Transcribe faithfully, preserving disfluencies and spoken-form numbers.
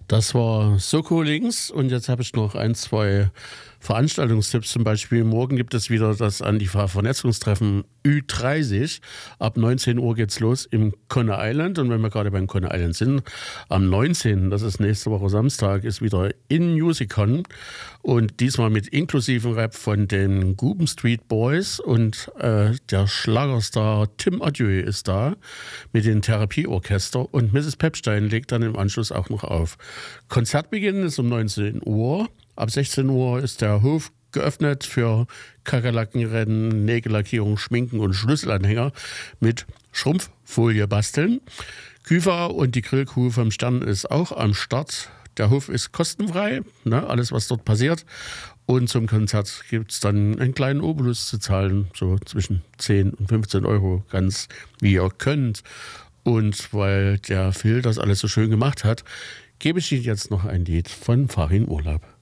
Das war Soko links und jetzt habe ich noch ein, zwei Veranstaltungstipps. Zum Beispiel morgen gibt es wieder das Antifa-Vernetzungstreffen Ü dreißig. Ab neunzehn Uhr geht's los im Conner Island. Und wenn wir gerade beim Conner Island sind, am neunzehnten, das ist nächste Woche Samstag, ist wieder in Musicon. Und diesmal mit inklusiven Rap von den Guben Street Boys. Und äh, der Schlagerstar Tim Adieu ist da mit dem Therapieorchester. Und Misses Pepstein legt dann im Anschluss auch noch auf. Konzertbeginn ist um neunzehn Uhr. Ab sechzehn Uhr ist der Hof geöffnet für Kakerlakenrennen, Nägellackierung, Schminken und Schlüsselanhänger mit Schrumpffolie basteln. Küfer und die Grillkuh vom Stern ist auch am Start. Der Hof ist kostenfrei, ne, alles was dort passiert. Und zum Konzert gibt es dann einen kleinen Obolus zu zahlen, so zwischen zehn und fünfzehn Euro, ganz wie ihr könnt. Und weil der Phil das alles so schön gemacht hat, gebe ich Ihnen jetzt noch ein Lied von Farin Urlaub.